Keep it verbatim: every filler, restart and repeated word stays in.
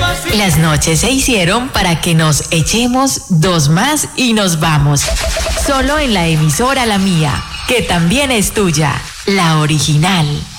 Las noches se hicieron para que nos echemos dos más y nos vamos. Solo en la emisora La Mía, que también es tuya, la original.